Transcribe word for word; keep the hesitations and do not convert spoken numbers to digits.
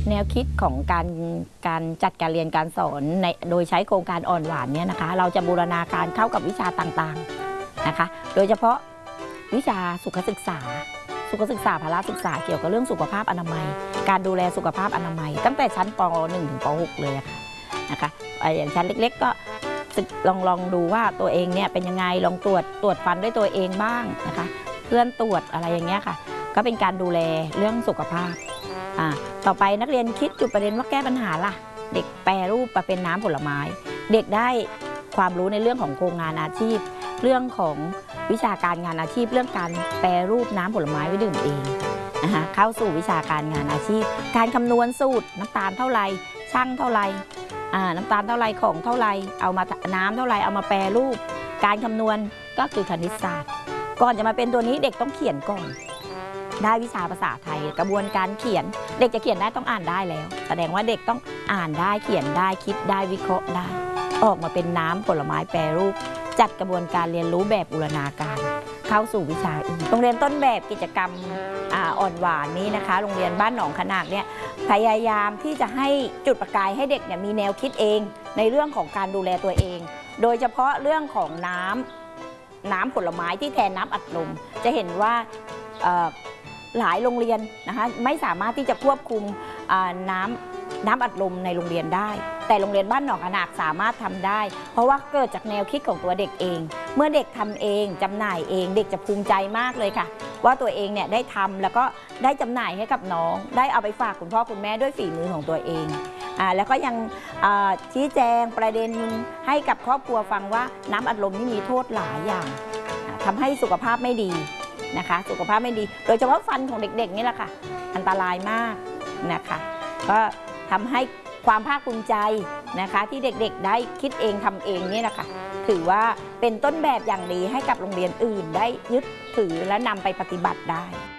แนวคิดของการการจัดการเรียนการสอนในโดยใช้โครงการอ่อนหวานเนี่ยนะคะเราจะบูรณาการเข้ากับวิชาต่างๆนะคะโดยเฉพาะวิชาสุขศึกษาสุขศึกษาพละศึกษาเกี่ยวกับเรื่องสุขภาพอนามัยการดูแลสุขภาพอนามัยตั้งแต่ชั้นป หนึ่ง ถึงป หก เลยค่ะนะคะอย่างชั้นเล็กๆก็ลองลองดูว่าตัวเองเนี่ยเป็นยังไงลองตรวจตรวจฟันด้วยตัวเองบ้างนะคะเพื่อนตรวจอะไรอย่างเงี้ยค่ะก็เป็นการดูแลเรื่องสุขภาพอ่าต่อไปนักเรียนคิดจุดประเด็นว่าแก้ปัญหาล่ะเด็กแปรรูปมาเป็นน้ำผลไม้เด็กได้ความรู้ในเรื่องของโครงงานอาชีพเรื่องของวิชาการงานอาชีพเรื่องการแปรรูปน้ำผลไม้ไว้ดื่มเองนะคะเข้าสู่วิชาการงานอาชีพการคำนวณสูตรน้ำตาลเท่าไรช่างเท่าไรน้ำตาลเท่าไรของเท่าไรเอามาน้ำเท่าไรเอามาแปรรูปการคำนวณก็คือคณิตศาสตร์ก่อนจะมาเป็นตัวนี้เด็กต้องเขียนก่อนได้วิชาภาษาไทยกระบวนการเขียนเด็กจะเขียนได้ต้องอ่านได้แล้วแสดงว่าเด็กต้องอ่านได้เขียนได้คิดได้วิเคราะห์ได้ออกมาเป็นน้ำผลไม้แปรรูปจัดกระบวนการเรียนรู้แบบบูรณาการเข้าสู่วิชาอื่นโรงเรียนต้นแบบกิจกรรมอ่อนหวานนี้นะคะโรงเรียนบ้านหนองขนากเนี่ยพยายามที่จะให้จุดประกายให้เด็กเนี่ยมีแนวคิดเองในเรื่องของการดูแลตัวเองโดยเฉพาะเรื่องของน้ำน้ำผลไม้ที่แทนน้ำอัดลมจะเห็นว่าหลายโรงเรียนนะคะไม่สามารถที่จะควบคุมน้ำน้ำอัดลมในโรงเรียนได้แต่โรงเรียนบ้านหนองขนากสามารถทำได้เพราะว่าเกิดจากแนวคิดของตัวเด็กเองเมื่อเด็กทำเองจำหน่ายเองเด็กจะภูมิใจมากเลยค่ะว่าตัวเองเนี่ยได้ทำแล้วก็ได้จำหน่ายให้กับน้องได้เอาไปฝากคุณพ่อคุณแม่ด้วยฝีมือของตัวเองอ่าแล้วก็ยังชี้แจงประเด็นให้กับครอบครัวฟังว่าน้ำอัดลมนี่มีโทษหลายอย่างทำให้สุขภาพไม่ดีนะคะสุขภาพไม่ดีโดยเฉพาะฟันของเด็กๆนี่แหละค่ะอันตรายมากนะคะก็ทำให้ความภาคภูมิใจนะคะที่เด็กๆได้คิดเองทำเองนี่นะคะถือว่าเป็นต้นแบบอย่างดีให้กับโรงเรียนอื่นได้ยึดถือและนำไปปฏิบัติได้